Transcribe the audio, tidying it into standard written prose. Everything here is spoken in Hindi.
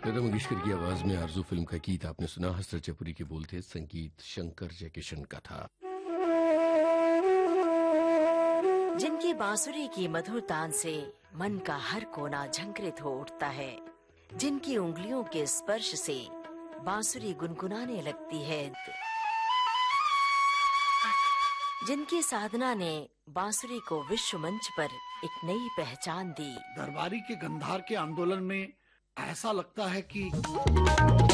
लता मंगेशकर की आवाज में आरज़ू फिल्म का गीत आपने सुना। हसरत जयपुरी के बोल थे, संगीत शंकर जयकिशन का था। जिनकी बांसुरी की मधुर तान से मन का हर कोना झंकृत हो उठता है, जिनकी उंगलियों के स्पर्श से बांसुरी गुनगुनाने लगती है, जिनकी साधना ने बांसुरी को विश्व मंच पर एक नई पहचान दी। दरबारी के गंधार के आंदोलन में ऐसा लगता है कि